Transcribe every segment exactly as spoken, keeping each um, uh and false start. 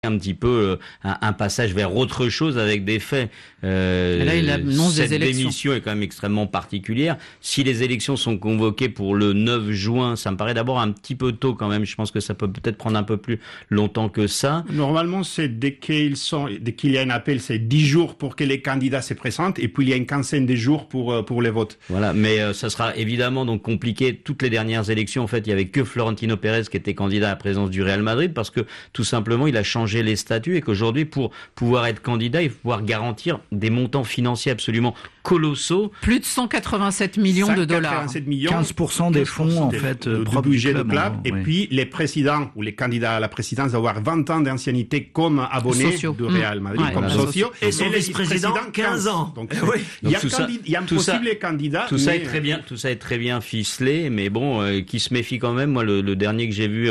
un petit peu un, un passage vers autre chose avec des faits. Euh, là, il annonce cette des élections. démission est quand même extrêmement particulière. Si les élections sont convoquées pour le neuf juin, ça me paraît d'abord un petit peu tôt quand même. Je pense que ça peut peut-être prendre un peu plus longtemps que ça. Normalement, c'est dès qu'ils sont, dès qu'il y a un appel, c'est dix jours pour que les candidats se présentent, et puis il y a une quinzaine de jours pour pour les votes. Voilà, mais euh, ça sera évidemment donc compliqué. Toutes les dernières élections, en fait, il y avait que Florentino Pérez qui était candidat à la présidence du Real Madrid, parce que tout simplement, il a changé les statuts et qu'aujourd'hui, pour pouvoir être candidat, il faut pouvoir garantir des montants financiers absolument colossaux. Plus de cent quatre-vingt-sept millions de dollars. cent quatre-vingt-sept millions, quinze pour cent des fonds, en fait, de, propres du budget du club, de club. hein, et oui. puis, les présidents ou les candidats à la présidence doivent avoir vingt ans d'ancienneté comme abonnés Sociaux. du Real Madrid, Ouais, comme voilà. sociaux. Et son les vice-président, quinze ans. Donc, Eh oui. il y a, Donc, tout ça- candid- il y a un tout ça- possible candidat. Tout ça mais- est très bien, tout ça est très bien ficelé, mais bon, euh, qui se méfie quand même. Moi, le, le dernier que j'ai vu,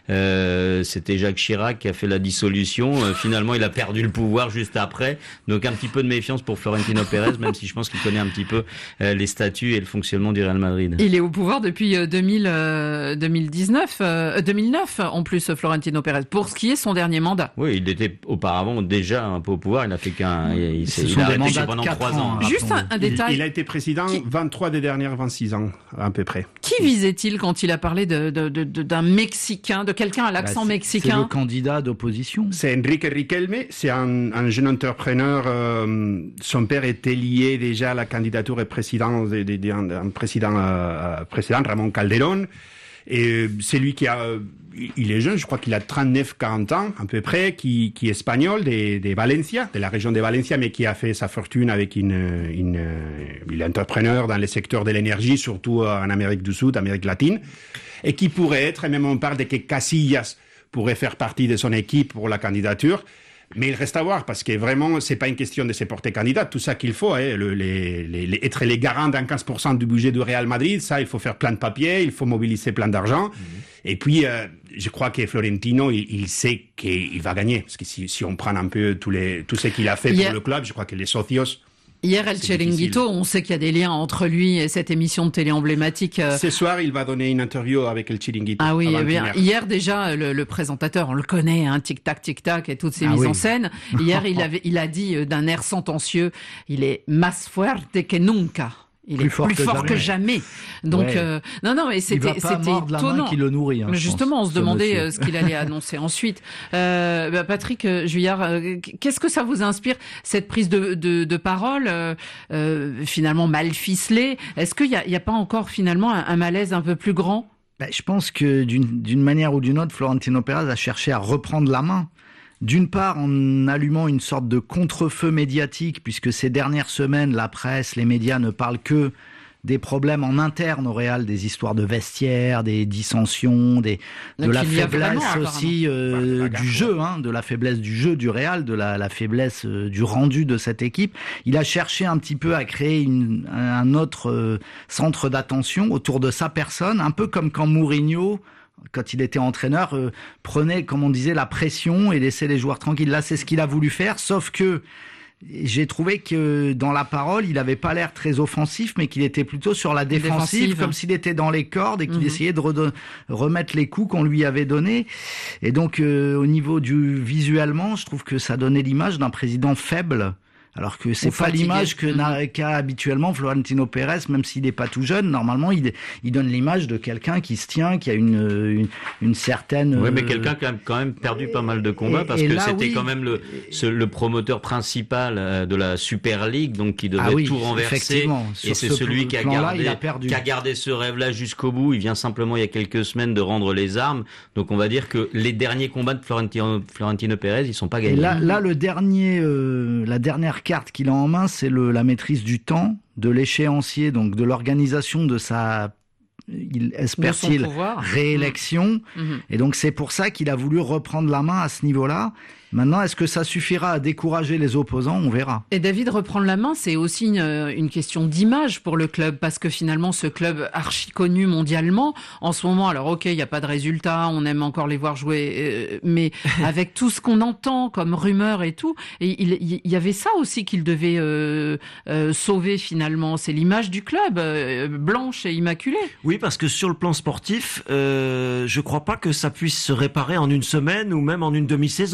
euh, c'était Jacques Chirac qui a fait la dissolution. Euh, finalement, il a perdu le pouvoir juste après. Donc, un petit peu de méfiance pour Florentino Pérez, même si je pense qu'il connaît un petit peu euh, les statuts et le fonctionnement du Real Madrid. Il est au pouvoir depuis euh, deux mille, euh, deux mille dix-neuf, euh, deux mille neuf en plus, Florentino Pérez, pour ce qui est son dernier mandat. Oui, il était auparavant déjà un peu au pouvoir. Il a fait qu'un, il, il, Ce s'est- sont il a des arrêté mandats de pendant quatre trois ans, ans. hein. Juste un, un Il, détail. il a été président Qui- vingt-trois des dernières vingt-six ans, à peu près. Qui visait-il quand il a parlé de, de, de, de- d'un Mexicain, de quelqu'un à l'accent Bah, c'est- C'est mexicain? le candidat d'opposition. C'est Enrique Riquelme, c'est un, un jeune entrepreneur. Euh, son père était lié déjà à la candidature et président de, de, de- d'un président euh, précédent, Ramon Calderón. Et c'est lui qui a, euh, il est jeune, je crois qu'il a trente-neuf quarante ans à peu près, qui, qui est espagnol, de, de Valencia, de la région de Valencia, mais qui a fait sa fortune avec une, une, il est entrepreneur dans le secteur de l'énergie, surtout en Amérique du Sud, Amérique latine, et qui pourrait être, et même on parle de que Casillas pourrait faire partie de son équipe pour la candidature. Mais il reste à voir, parce que vraiment, c'est pas une question de se porter candidat. Tout ça qu'il faut, hein, le, les, les, les, être les garants d'un quinze pour cent du budget du Real Madrid, ça, il faut faire plein de papiers, il faut mobiliser plein d'argent. Mmh. Et puis, euh, je crois que Florentino, il, il sait qu'il va gagner. Parce que si, si on prend un peu tous les, tout ce qu'il a fait Yeah. pour le club, je crois que les socios... Hier, El C'est Chiringuito, difficile. on sait qu'il y a des liens entre lui et cette émission de télé emblématique. euh, Ce soir, il va donner une interview avec El Chiringuito. Ah oui, avant eh bien, Tiner. hier déjà, le, le présentateur, on le connaît, hein, tic-tac, tic-tac, et toutes ces Ah mises oui. en scène. Hier, il, avait, il a dit euh, d'un air sentencieux, il est más fuerte que nunca. Il Plus est fort plus que fort jamais. que jamais. Donc, Ouais. euh, non, non, mais Il c'était, va pas c'était mordre la main étonnant. qui le nourrit. Hein, Mais je justement, pense, on se ce demandait monsieur. euh, ce qu'il allait annoncer ensuite. Euh, bah, Patrick euh, Juillard, euh, qu'est-ce que ça vous inspire, cette prise de, de, de parole euh, euh, finalement mal ficelée? Est-ce qu'il y a, il y a pas encore finalement un, un malaise un peu plus grand? Ben, je pense que d'une d'une manière ou d'une autre, Florentino Pérez a cherché à reprendre la main. D'une part, en allumant une sorte de contre-feu médiatique, puisque ces dernières semaines, la presse, les médias ne parlent que des problèmes en interne au Real, des histoires de vestiaires, des dissensions, des, de Donc la il y a faiblesse vraiment, aussi euh, du jeu, hein, de la faiblesse du jeu du Real, de la, la faiblesse euh, du rendu de cette équipe. Il a cherché un petit peu à créer une, un autre euh, centre d'attention autour de sa personne, un peu comme quand Mourinho, quand il était entraîneur, euh, prenait, comme on disait, la pression et laissait les joueurs tranquilles. Là, c'est ce qu'il a voulu faire, sauf que j'ai trouvé que dans la parole, il avait pas l'air très offensif, mais qu'il était plutôt sur la défensive, Défensive. comme s'il était dans les cordes et qu'il Mhm. essayait de redon- remettre les coups qu'on lui avait donnés. Et donc, euh, au niveau du visuellement, je trouve que ça donnait l'image d'un président faible. Alors que c'est Ou pas fatigué. l'image que Mhm. n'a- qu'a habituellement Florentino Pérez, même s'il n'est pas tout jeune. Normalement, il, il donne l'image de quelqu'un qui se tient, qui a une, une, une certaine... Oui, mais euh, quelqu'un qui a quand même perdu pas mal de combats, et- parce et que là, c'était oui. quand même le, ce- le promoteur principal euh, de la Super League, donc qui devait Ah oui, tout renverser. effectivement. Et Sur c'est ce celui qui a, plan-là, gardé, il a perdu. qui a gardé ce rêve-là jusqu'au bout. Il vient simplement il y a quelques semaines de rendre les armes. Donc on va dire que les derniers combats de Florentino, Florentino Pérez, ils sont pas Et gagnés. là, là, le dernier, euh, la dernière carte qu'il a en main, c'est le, la maîtrise du temps, de l'échéancier, donc de l'organisation de sa, il espère-t-il, De son pouvoir. réélection. Mhm. Et donc c'est pour ça qu'il a voulu reprendre la main à ce niveau-là. Maintenant, est-ce que ça suffira à décourager les opposants? On verra. Et David, reprendre la main, c'est aussi une, une question d'image pour le club, parce que finalement, ce club archi connu mondialement, en ce moment, alors ok, il n'y a pas de résultat, on aime encore les voir jouer, euh, mais avec tout ce qu'on entend comme rumeurs et tout, et il, il y avait ça aussi qu'il devait euh, euh, sauver finalement, c'est l'image du club, euh, blanche et immaculée. Oui, parce que sur le plan sportif, euh, je crois pas que ça puisse se réparer en une semaine ou même en une demi-saison. Non, Les, ça-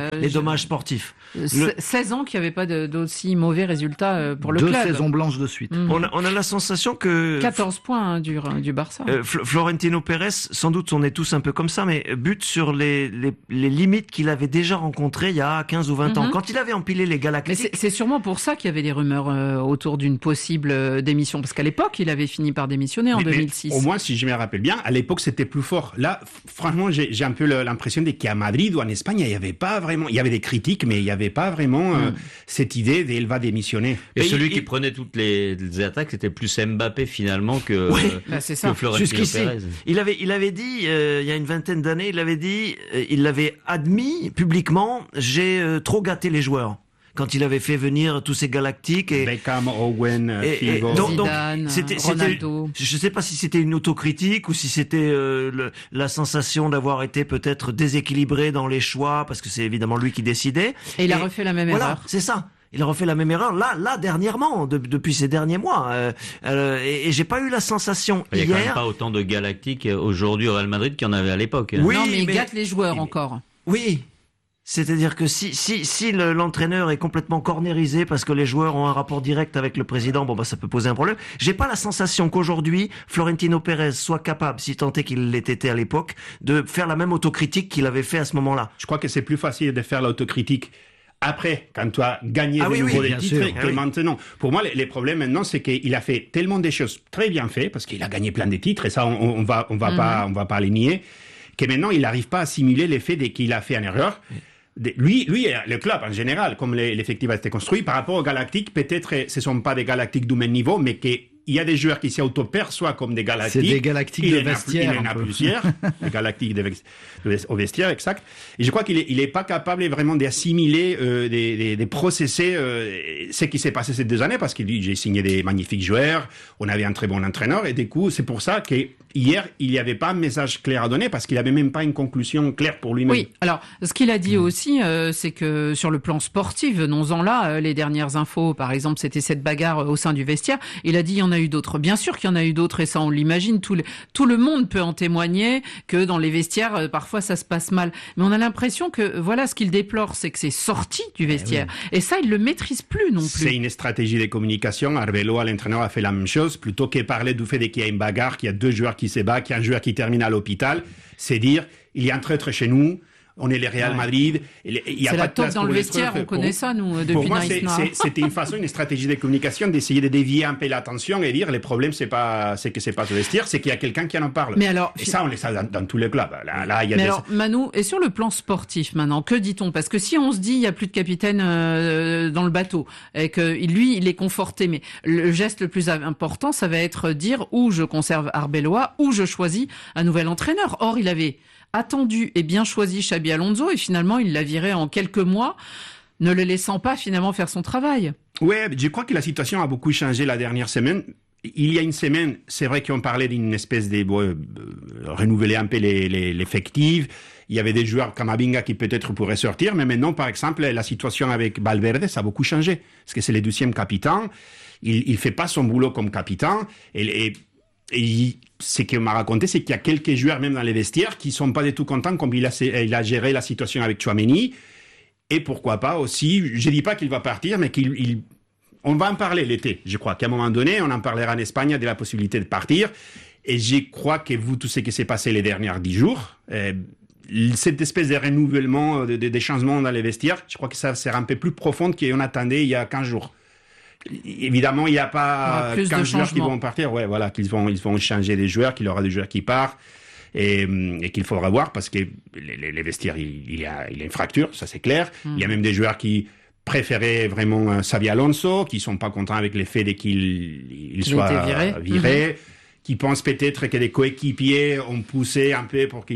bah, les je... dommages sportifs. Le... seize ans qu'il n'y avait pas de, d'aussi mauvais résultats pour le Deux club. Deux saisons blanches de suite. Mmh. On, a, on a la sensation que... quatorze points hein, du, du Barça. Euh, Florentino Pérez, sans doute on est tous un peu comme ça, mais bute sur les, les, les limites qu'il avait déjà rencontrées il y a quinze ou vingt mmh. ans. Quand il avait empilé les Galactiques... Mais c'est, c'est sûrement pour ça qu'il y avait des rumeurs euh, autour d'une possible euh, démission. Parce qu'à l'époque, il avait fini par démissionner en mais, deux mille six. Mais, au moins, si je me rappelle bien, à l'époque, c'était plus fort. Là, franchement, j'ai, j'ai un peu l'impression qu'à Madrid ou en Espagne, il n'y avait pas vraiment... Il y avait des critiques, mais il n'y avait pas vraiment... Euh, cette idée d'elle va démissionner. Et, et celui il, qui il... prenait toutes les, les attaques, c'était plus Mbappé finalement que, oui, euh, bah c'est ça. que Florentino Pérez. Il avait, il avait dit, euh, il y a une vingtaine d'années, il avait dit, euh, il l'avait admis publiquement, j'ai euh, trop gâté les joueurs. Quand il avait fait venir tous ces Galactiques et Beckham, Owen, et, et, Figo, donc, donc, Zidane, c'était, Ronaldo. C'était, je ne sais pas si c'était une autocritique ou si c'était euh, le, la sensation d'avoir été peut-être déséquilibré dans les choix parce que c'est évidemment lui qui décidait. Et il et, a refait la même voilà, erreur. C'est ça. Il a refait la même erreur là, là dernièrement, de, depuis ces derniers mois. Euh, euh, et, et j'ai pas eu la sensation il y a hier. Il n'y a quand même pas autant de Galactiques aujourd'hui au Real Madrid qu'il y en avait à l'époque. Hein. Oui, non, mais il mais... gâte les joueurs mais... encore. Oui. C'est-à-dire que si, si, si le, l'entraîneur est complètement cornérisé parce que les joueurs ont un rapport direct avec le président, bon bah ça peut poser un problème. J'ai pas la sensation qu'aujourd'hui Florentino Pérez soit capable, si tant est qu'il l'ait été à l'époque, de faire la même autocritique qu'il avait fait à ce moment-là. Je crois que c'est plus facile de faire l'autocritique après, quand tu as gagné ah de oui, nouveau oui, des titres, sûr. que ah oui. maintenant. Pour moi, les, les problèmes maintenant, c'est qu'il a fait tellement des choses très bien faites, parce qu'il a gagné plein de titres, et ça, on, on va, on va mm-hmm. pas, on va pas les nier, que maintenant, il n'arrive pas à assimiler l'effet dès qu'il a fait une erreur. Lui, lui, le club en général, comme l'effectif a été construit, par rapport aux Galactiques, peut-être ce ne sont pas des Galactiques du même niveau, mais qu'il y a des joueurs qui s'auto-perçoivent comme des Galactiques. C'est des Galactiques il de vestiaire. Il en a plusieurs, des Galactiques de, de, au vestiaire, exact. Et je crois qu'il n'est il est pas capable vraiment d'assimiler, euh, de, de, de processer euh, ce qui s'est passé ces deux années, parce qu'il dit, j'ai signé des magnifiques joueurs, on avait un très bon entraîneur, et du coup, c'est pour ça que hier, il n'y avait pas un message clair à donner parce qu'il n'avait même pas une conclusion claire pour lui-même. Oui, alors ce qu'il a dit mmh. aussi, euh, c'est que sur le plan sportif, venons-en là, euh, les dernières infos, par exemple, c'était cette bagarre euh, au sein du vestiaire, il a dit il y en a eu d'autres. Bien sûr qu'il y en a eu d'autres et ça on l'imagine, tout le, tout le monde peut en témoigner que dans les vestiaires, euh, parfois ça se passe mal. Mais on a l'impression que, voilà, ce qu'il déplore, c'est que c'est sorti du vestiaire. Eh oui. Et ça, il le maîtrise plus non plus. C'est une stratégie de communication. Arbeloa, l'entraîneur, a fait la même chose. Plutôt que parler du fait qu'il y a une bagarre, qu'il y a deux joueurs qui se battent, qu'il y a un joueur qui termine à l'hôpital, c'est dire, il y a un traître chez nous, on est le Real ouais. Madrid. Il y a c'est pas la de taupe dans le vestiaire, on connaît pour, ça, nous, depuis Pour moi, Nice c'est, Noir. c'est, c'était une façon, une stratégie de communication d'essayer de dévier un peu l'attention et dire, le problème, c'est pas, c'est que c'est pas ce vestiaire, c'est qu'il y a quelqu'un qui en parle. Mais alors, et ça, on le sait dans, dans tous les clubs. Là, là, il y a mais des... alors, Manu, et sur le plan sportif, maintenant, que dit-on? Parce que si on se dit, il n'y a plus de capitaine euh, dans le bateau, et que lui, il est conforté, mais le geste le plus important, ça va être dire, ou je conserve Arbeloa, ou je choisis un nouvel entraîneur. Or, il avait attendu et bien choisi Xabi Alonso et finalement il l'a viré en quelques mois, ne le laissant pas finalement faire son travail. Ouais, je crois que la situation a beaucoup changé la dernière semaine. Il y a une semaine, c'est vrai qu'on parlait d'une espèce de bon, euh, renouveler un peu les, les, l'effectif. Il y avait des joueurs comme Camavinga qui peut-être pourraient sortir, mais maintenant, par exemple, la situation avec Valverde, ça a beaucoup changé parce que c'est le deuxième capitaine. Il, il fait pas son boulot comme capitaine et, et Et ce qu'on m'a raconté, c'est qu'il y a quelques joueurs, même dans les vestiaires, qui sont pas du tout contents comme il a, il a géré la situation avec Tchouaméni. Et pourquoi pas aussi, je dis pas qu'il va partir, mais qu'il, il, on va en parler l'été. Je crois qu'à un moment donné, on en parlera en Espagne de la possibilité de partir. Et je crois que vous, tout ce qui s'est passé les derniers dix jours, euh, cette espèce de renouvellement, de, de, de changement dans les vestiaires, je crois que ça sera un peu plus profond qu'on attendait il y a quinze jours. Évidemment, il n'y a pas ouais, quinze joueurs qui vont partir. Ouais, voilà, qu'ils vont, ils vont changer des joueurs, qu'il y aura des joueurs qui partent et, et qu'il faudra voir parce que les, les vestiaires, il, il, y a, il y a une fracture, ça c'est clair. Mm. Il y a même des joueurs qui préféraient vraiment Xabi Alonso, qui sont pas contents avec le fait qu'il il soit viré, viré mm-hmm. qui pensent peut-être que des coéquipiers ont poussé un peu pour que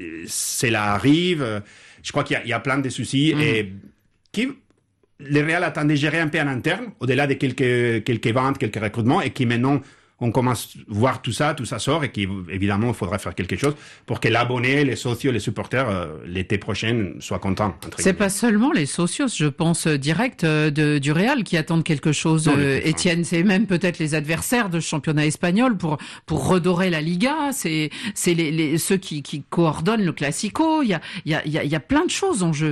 cela arrive. Je crois qu'il y a, il y a plein de soucis mm. et qui le Real attendait de gérer un peu en interne, au-delà de quelques, quelques ventes, quelques recrutements, et qui maintenant, on commence à voir tout ça, tout ça sort, et qu'évidemment, il faudra faire quelque chose pour que l'abonné, les socios, les supporters, euh, l'été prochain, soient contents. C'est pas seulement les socios, je pense, direct euh, de, du Real qui attendent quelque chose. Non, euh, Étienne, c'est même peut-être les adversaires de ce championnat espagnol pour, pour redorer la Liga, c'est, c'est les, les, ceux qui, qui coordonnent le Classico, il y a, il y a, il y a, il y a plein de choses en jeu.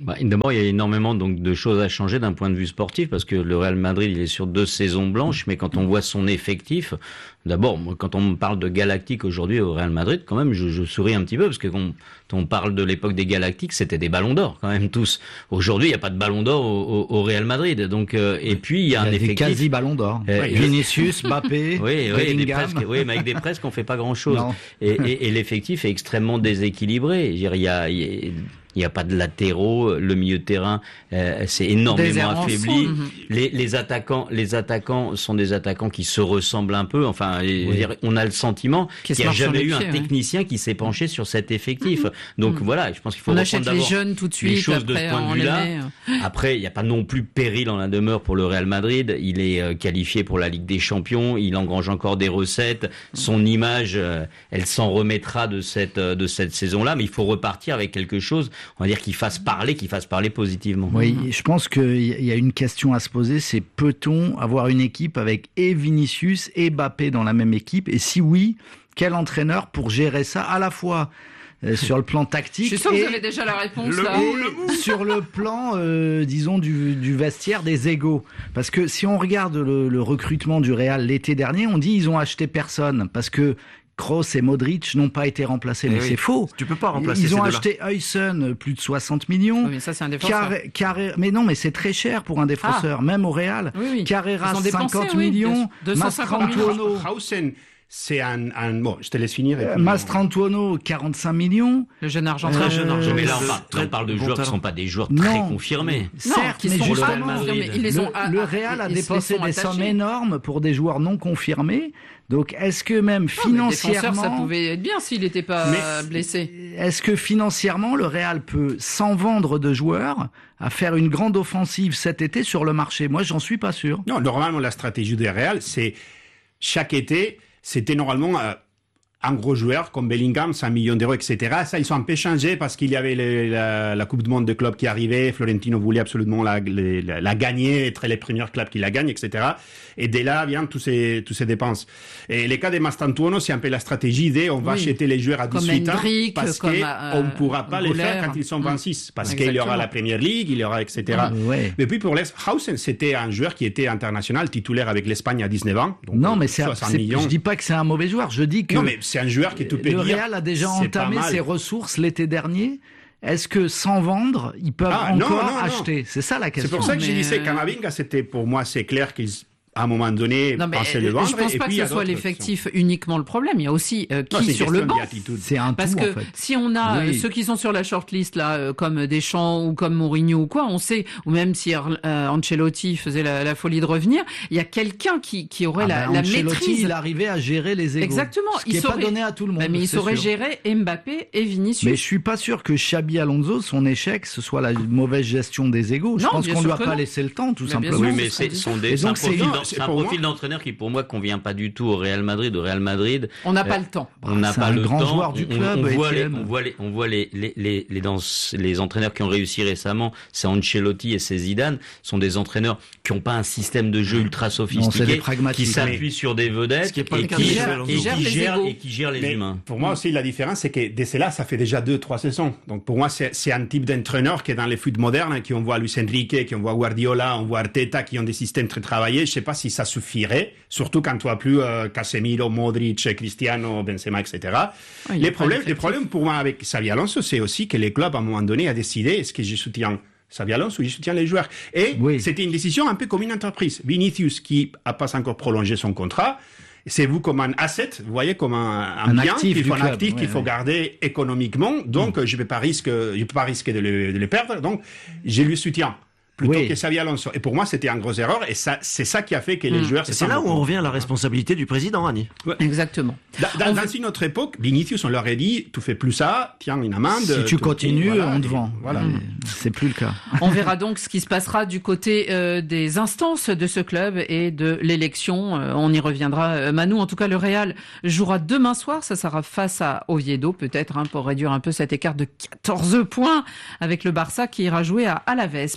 Bah, d'abord, il y a énormément donc de choses à changer d'un point de vue sportif parce que le Real Madrid, il est sur deux saisons blanches, mais quand on voit son effectif, d'abord, moi, quand on me parle de Galactique aujourd'hui au Real Madrid, quand même, je, je souris un petit peu parce que quand on parle de l'époque des Galactiques, c'était des ballons d'or quand même tous. Aujourd'hui, il n'y a pas de ballon d'or au, au, au Real Madrid, donc euh, et puis il y a un il y a effectif des quasi ballons d'or. Euh, Vinicius, Mbappé, oui, oui, des presque, oui, mais avec des presque, on fait pas grand chose. Et, et, et l'effectif est extrêmement déséquilibré. Je veux dire, il y a, il y a Il n'y a pas de latéraux, le milieu de terrain euh, c'est énormément affaibli. Mmh. Les, les attaquants, les attaquants sont des attaquants qui se ressemblent un peu. Enfin, oui. dire, on a le sentiment qu'il n'y a jamais eu pieds, un technicien ouais. qui s'est penché sur cet effectif. Mmh. Donc mmh. voilà, je pense qu'il faut on reprendre achète les jeunes tout de suite. Les choses après, de ce point de vue-là. Après, il n'y a pas non plus péril en la demeure pour le Real Madrid. Il est euh, qualifié pour la Ligue des Champions. Il engrange encore des recettes. Son image, euh, elle s'en remettra de cette euh, de cette saison-là. Mais il faut repartir avec quelque chose. On va dire qu'il fasse parler, qu'il fasse parler positivement. Oui, je pense qu'il y a une question à se poser, c'est peut-on avoir une équipe avec et Vinicius et Mbappé dans la même équipe? Et si oui, quel entraîneur pour gérer ça à la fois euh, sur le plan tactique? Je suis sûr que vous avez déjà la réponse le là. Et le sur le plan, euh, disons, du, du vestiaire des égos. Parce que si on regarde le, le recrutement du Real l'été dernier, on dit ils ont acheté personne. Parce que Kroos et Modric n'ont pas été remplacés, mais eh oui. c'est faux. Tu peux pas remplacer. Ils ces ont deux-là. acheté Huysen, plus de soixante millions. Oui, mais ça c'est un défenseur. Carré, Carré, mais non, mais c'est très cher pour un défenseur, ah. même au Real. Oui, oui. Carreras cinquante millions, Mastrantuono. Hausen, c'est un, un bon, je te laisse finir. Euh, Mastrantuono, quarante-cinq millions. Le jeune argentin. Euh, jeune argentin. Mais là, on parle, on parle de bon joueurs talent. qui ne sont pas des joueurs non. très confirmés. Non, certes, qui mais sont justement, confirmés. Ils les ont le, le Real a dépensé des sommes énormes pour des joueurs non confirmés. Donc, est-ce que même non, financièrement, ça pouvait être bien s'il n'était pas mais, blessé. Est-ce que financièrement, le Real peut s'en vendre de joueurs à faire une grande offensive cet été sur le marché? Moi, j'en suis pas sûr. Non, normalement, la stratégie du Real, c'est chaque été, c'était normalement euh, un gros joueur comme Bellingham, cinq millions d'euros, et cetera. Ça, ils sont un peu changés parce qu'il y avait le, la, la Coupe du Monde de clubs qui arrivait. Florentino voulait absolument la, la, la gagner, être les premiers clubs qui la gagnent, et cetera. Et dès là viennent tous ces, tous ces dépenses. Et les cas de Mastrantuono, c'est un peu la stratégie de on va oui. acheter les joueurs à dix-huit ans parce qu'on euh, ne pourra pas Gouler. les faire quand ils sont vingt-six. Parce Exactement. qu'il y aura la Première Ligue, il y aura, et cetera. Ah, ouais. Mais puis pour les Hausen, c'était un joueur qui était international, titulaire avec l'Espagne à dix-neuf ans. Donc non, mais c'est, c'est je dis pas que c'est un mauvais joueur. Je dis que non, mais c'est un joueur qui est tout le Real a déjà entamé ses ressources l'été dernier. Est-ce que sans vendre, ils peuvent ah, encore non, non, non. acheter? C'est ça la question. C'est pour ça que mais... je disais Camavinga, c'était pour moi, c'est clair qu'ils à un moment donné, non, mais penser le vendre. Je pense et pas puis, que ce soit l'effectif uniquement le problème. Il y a aussi euh, qui non, sur le banc. C'est un Parce tout, que en fait. si on a oui. euh, ceux qui sont sur la shortlist là, euh, comme Deschamps ou comme Mourinho ou quoi, on sait, ou même si euh, Ancelotti faisait la, la folie de revenir, il y a quelqu'un qui qui aurait ah la, ben, la Ancelotti, maîtrise. Il arrivait à gérer les égos. Exactement. Ce qui il n'est saurait... pas donné à tout le monde. Bah, mais il saurait sûr. gérer Mbappé et Vinicius. Mais je suis pas sûr que Xabi Alonso, son échec, ce soit la mauvaise gestion des égos. Je non, pense qu'on ne lui a pas non. laissé le temps, tout mais simplement. Oui, mais c'est son dé... un profil, c'est un profil d'entraîneur qui pour moi convient pas du tout au Real Madrid. Au Real Madrid, on n'a pas euh, le temps. On n'a pas un le grand temps. Joueur du club, on, on, voit les, on voit les, on voit les, les, les, les, dans, les entraîneurs qui ont réussi récemment. C'est Ancelotti et c'est Zidane. Sont des entraîneurs qui n'ont pas un système de jeu ultra sophistiqué, non, qui s'appuient sur des vedettes qui et, qui gèrent, et, qui gèrent, et qui gèrent les mais humains. Pour moi aussi, la différence, c'est que dès cela, ça fait déjà deux, trois saisons. Donc pour moi, c'est, c'est un type d'entraîneur qui est dans les foot modernes, qui on voit Luis Enrique, qui on voit Guardiola, on voit Arteta, qui ont des systèmes très travaillés. Je sais pas si ça suffirait, surtout quand tu as plus euh, Casemiro, Modric, Cristiano, Benzema, et cetera. Oui, les problèmes, les problèmes pour moi avec Xabi Alonso, c'est aussi que les clubs, à un moment donné, a décidé est-ce que je soutiens Xabi Alonso ou je soutiens les joueurs. Et oui. c'était une décision un peu comme une entreprise. Vinicius, qui n'a pas encore prolongé son contrat, c'est vous comme un asset, vous voyez, comme un, un, un bien qu'il faut, un actif ouais, qu'il faut ouais. garder économiquement. Donc, mmh. je ne vais pas risquer, je peux pas risquer de le, de le perdre. Donc, je lui soutiens. Plutôt oui. que Xabi Alonso. Et pour moi, c'était une grosse erreur. Et ça, c'est ça qui a fait que les mmh. joueurs... C'est là où on revient à la responsabilité du président, Annie. Ouais. Exactement. Dans, dans, dans une autre époque, Vinicius, on leur a dit, tu fais plus ça, tiens une amende. Si tu continues, voilà, on te vend. Voilà. Mmh. C'est plus le cas. On verra donc ce qui se passera du côté euh, des instances de ce club et de l'élection. Euh, on y reviendra. Euh, Manu, en tout cas, le Real jouera demain soir. Ça sera face à Oviedo, peut-être, hein, pour réduire un peu cet écart de quatorze points avec le Barça qui ira jouer à Alaves. Mais en Espagne,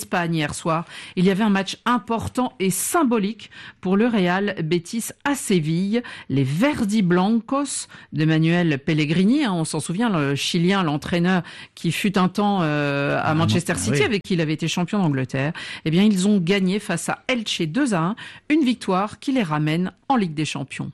Espagne hier soir. Il y avait un match important et symbolique pour le Real Betis à Séville. Les Verdi Blancos de Manuel Pellegrini, hein, on s'en souvient, le Chilien, l'entraîneur qui fut un temps euh, à Manchester City, oui, avec qui il avait été champion d'Angleterre. Eh bien, ils ont gagné face à Elche deux à un, une victoire qui les ramène en Ligue des Champions.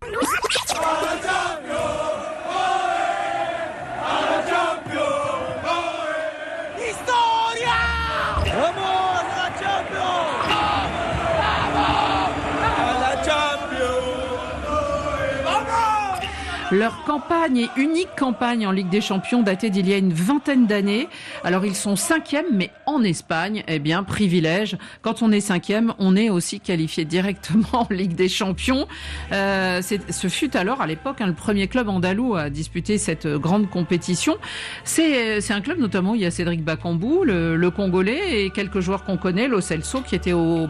Leur campagne est unique campagne en Ligue des Champions datée d'il y a une vingtaine d'années. Alors ils sont cinquièmes, mais en Espagne, eh bien privilège. Quand on est cinquième, on est aussi qualifié directement en Ligue des Champions. Euh, c'est, ce fut alors à l'époque hein, le premier club andalou à disputer cette grande compétition. C'est, c'est un club notamment où il y a Cédric Bakambu, le, le Congolais, et quelques joueurs qu'on connaît, Lo Celso qui était au,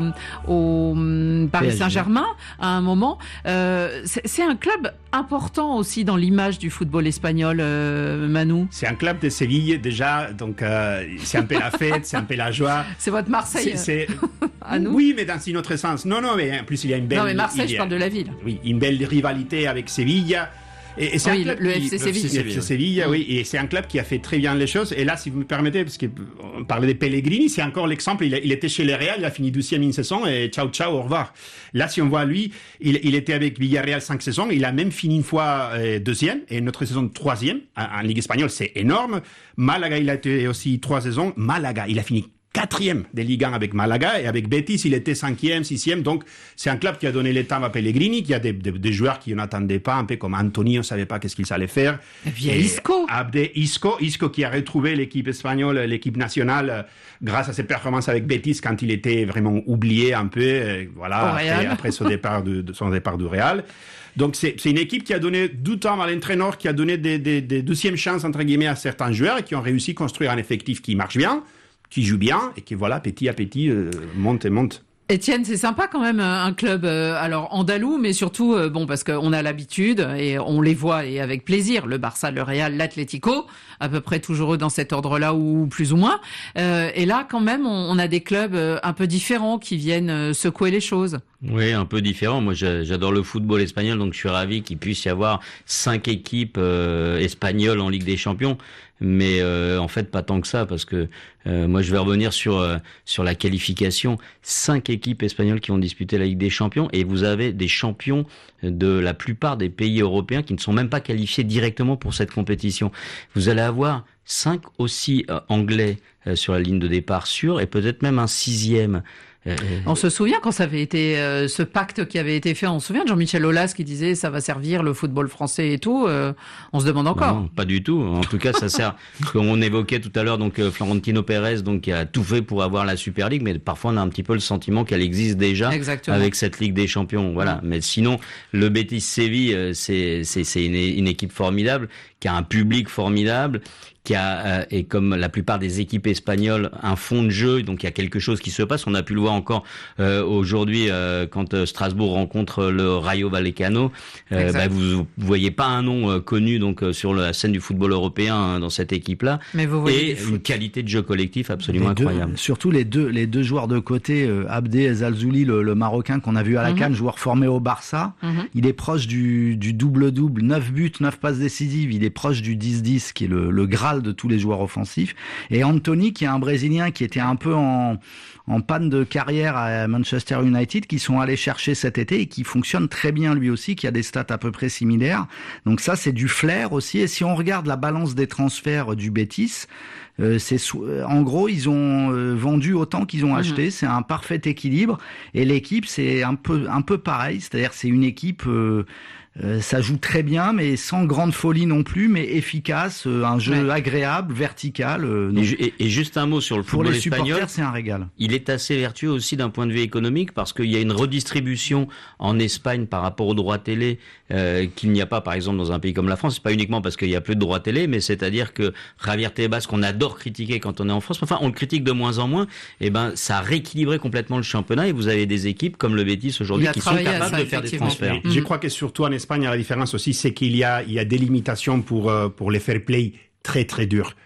au Paris Saint-Germain à un moment. Euh, c'est, c'est un club important aussi dans l'image du football espagnol, euh, Manu. C'est un club de Séville déjà, donc euh, c'est un peu la fête, c'est un peu la joie. C'est votre Marseille. C'est, c'est... à nous. Oui, mais dans un autre sens. Non, non, mais en plus il y a une belle. Non, mais Marseille, il y a, je parle de la ville. Oui, une belle rivalité avec Séville. Et, et c'est oui, un club le qui, F C Séville. Le F C Séville, oui, et c'est un club qui a fait très bien les choses. Et là, si vous me permettez, parce qu'on parlait de Pellegrini, c'est encore l'exemple. Il, il était chez les Real, il a fini douzième une saison et ciao, ciao, au revoir. Là, si on voit lui, il, il était avec Villarreal cinq saisons, il a même fini une fois euh, deuxième et une autre saison troisième. En, en Ligue espagnole, c'est énorme. Malaga, il a été aussi trois saisons. Malaga, il a fini quatrième des Ligue un avec Malaga, et avec Betis, il était cinquième, sixième. Donc, c'est un club qui a donné l'état à Pellegrini, qui a des, des, des joueurs qui n'attendaient pas, un peu comme Anthony, on ne savait pas qu'est-ce qu'il allait faire. Et puis, Isco. Abde Isco, Isco qui a retrouvé l'équipe espagnole, l'équipe nationale, grâce à ses performances avec Betis quand il était vraiment oublié un peu, euh, voilà, après, après son départ de, de son départ du Real. Donc c'est, c'est une équipe qui a donné du temps à l'entraîneur, qui a donné des, des, des deuxièmes chances, entre guillemets, à certains joueurs et qui ont réussi à construire un effectif qui marche bien, qui joue bien et qui, voilà, petit à petit, euh, monte et monte. Étienne, c'est sympa quand même, un club euh, alors andalou, mais surtout euh, bon parce qu'on a l'habitude et on les voit et avec plaisir, le Barça, le Real, l'Atlético, à peu près toujours eux dans cet ordre-là ou plus ou moins. Euh, et là, quand même, on, on a des clubs euh, un peu différents qui viennent euh, secouer les choses. Oui, un peu différent. Moi, j'adore le football espagnol, donc je suis ravi qu'il puisse y avoir cinq équipes euh, espagnoles en Ligue des Champions. Mais euh, en fait, pas tant que ça, parce que euh, moi, je vais revenir sur euh, sur la qualification. Cinq équipes espagnoles qui ont disputé la Ligue des Champions, et vous avez des champions de la plupart des pays européens qui ne sont même pas qualifiés directement pour cette compétition. Vous allez avoir cinq aussi euh, anglais euh, sur la ligne de départ sûre, et peut-être même un sixième. Euh, on se souvient quand ça avait été euh, ce pacte qui avait été fait, on se souvient de Jean-Michel Aulas qui disait ça va servir le football français et tout, euh, on se demande encore. Non, pas du tout. En tout cas, ça sert, comme on évoquait tout à l'heure, donc euh, Florentino Pérez, donc qui a tout fait pour avoir la Super League, mais parfois on a un petit peu le sentiment qu'elle existe déjà. Exactement. Avec cette Ligue des Champions. Voilà. Mmh. Mais sinon, le Betis Séville, euh, c'est c'est c'est une, une équipe formidable, qui a un public formidable, qui a, euh, et comme la plupart des équipes espagnoles, un fond de jeu, donc il y a quelque chose qui se passe. On a pu le voir encore euh, aujourd'hui euh, quand euh, Strasbourg rencontre le Rayo Vallecano. Euh, bah, vous, vous voyez pas un nom euh, connu donc euh, sur la scène du football européen hein, dans cette équipe-là, mais vous voyez et une qualité de jeu collectif absolument les deux, incroyable. Surtout les deux les deux joueurs de côté, euh, Abde Zalzouli, le, le Marocain qu'on a vu à la mm-hmm. Cannes, joueur formé au Barça. Mm-hmm. Il est proche du, du double-double, neuf buts, neuf passes décisives. Il est proche du dix dix, qui est le, le Graal de tous les joueurs offensifs. Et Anthony, qui est un Brésilien qui était un peu en, en panne de carrière à Manchester United, qui sont allés chercher cet été et qui fonctionne très bien lui aussi, qui a des stats à peu près similaires. Donc ça, c'est du flair aussi. Et si on regarde la balance des transferts du Betis, euh, c'est en gros, ils ont euh, vendu autant qu'ils ont acheté. Mmh. C'est un parfait équilibre. Et l'équipe, c'est un peu, un peu pareil. C'est-à-dire, c'est une équipe... Euh, Euh, ça joue très bien, mais sans grande folie non plus, mais efficace, euh, un jeu ouais. agréable, vertical. Euh, et, et, et juste un mot sur le football espagnol. Pour les supporters, c'est un régal. Il est assez vertueux aussi d'un point de vue économique, parce qu'il y a une redistribution en Espagne par rapport aux droits télé euh, qu'il n'y a pas, par exemple, dans un pays comme la France. C'est pas uniquement parce qu'il y a plus de droits télé, mais c'est-à-dire que Javier Tebas, qu'on adore critiquer quand on est en France, enfin on le critique de moins en moins. Et ben ça a rééquilibré complètement le championnat, et vous avez des équipes comme le Betis aujourd'hui qui sont capables ça, de faire des transferts. Mmh. Je crois que surtout en Espagne, la différence aussi, c'est qu'il y a, il y a des limitations pour, euh, pour les fair play très très durs.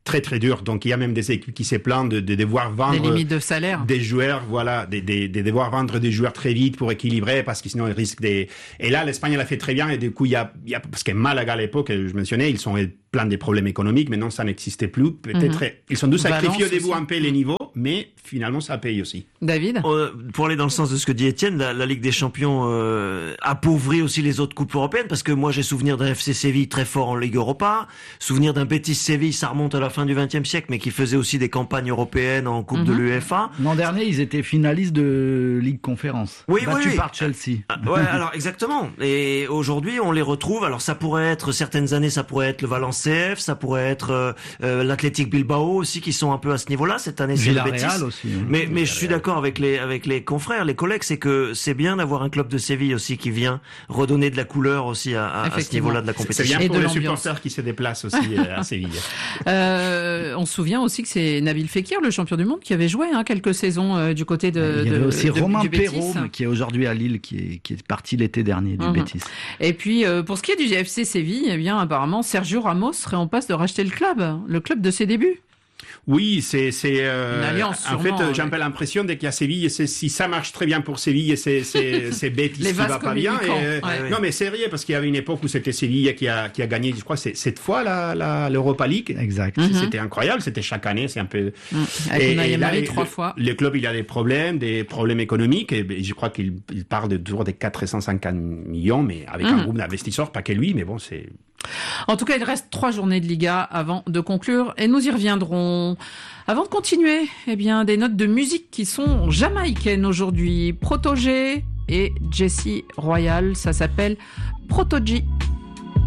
très très dur. Donc il y a même des équipes qui se plaignent de, de devoir vendre des limites de salaire, des joueurs, voilà, de, de, de devoir vendre des joueurs très vite pour équilibrer parce que sinon ils risquent des. Et là l'Espagne elle a fait très bien et du coup il y a, il y a parce que Malaga à l'époque, je mentionnais, ils sont plein de problèmes économiques. Maintenant ça n'existait plus. Peut-être mm-hmm. ils sont dû sacrifier au début un peu les niveaux, mais finalement ça paye aussi. David, euh, pour aller dans le sens de ce que dit Étienne, la, la Ligue des Champions euh, appauvrit aussi les autres coupes européennes parce que moi j'ai souvenir d'un F C Séville très fort en Ligue Europa, souvenir d'un Betis Séville, ça remonte à la fin du vingtième siècle, mais qui faisait aussi des campagnes européennes en Coupe mm-hmm. de l'UEFA. L'an dernier, ils étaient finalistes de Ligue Conférence. Oui, battus oui, oui. par Chelsea. Ah, ouais, alors exactement. Et aujourd'hui, on les retrouve. Alors ça pourrait être certaines années, ça pourrait être le Valence C F, ça pourrait être euh, l'Athletic Bilbao aussi, qui sont un peu à ce niveau-là. Cette année, c'est le Betis. Aussi. Hein. Mais mais je suis d'accord avec les avec les confrères, les collègues, c'est que c'est bien d'avoir un club de Séville aussi qui vient redonner de la couleur aussi à, à, à ce niveau-là de la compétition. C'est bien pour les supporters qui se déplacent aussi à Séville. Euh, on se souvient aussi que c'est Nabil Fekir, le champion du monde, qui avait joué hein, quelques saisons euh, du côté de. Il y avait de, aussi de, Romain du Perrault, qui est aujourd'hui à Lille, qui est qui est parti l'été dernier du mm-hmm. Betis. Et puis euh, pour ce qui est du F C Séville, eh bien apparemment Sergio Ramos serait en passe de racheter le club, le club de ses débuts. Oui, c'est c'est euh, une alliance, en fait j'ai un peu l'impression dès qu'il y a Séville, c'est, si ça marche très bien pour Séville, c'est c'est c'est Betis qui va pas bien. Et, ouais, ouais. Non mais c'est sérieux parce qu'il y avait une époque où c'était Séville qui a qui a gagné, je crois c'est cette fois la la l'Europa League. Exact. Mm-hmm. C'était incroyable, c'était chaque année, c'est un peu. Mm. Et, et là, les, trois le, fois. Le club il a des problèmes, des problèmes économiques et je crois qu'il il parle de toujours des quatre cent cinquante millions, mais avec mm. un groupe d'investisseurs, pas que lui, mais bon c'est. En tout cas, il reste trois journées de Liga avant de conclure et nous y reviendrons. Avant de continuer, eh bien, des notes de musique qui sont jamaïcaines aujourd'hui. Protoje et Jessie Royal, ça s'appelle Protoji.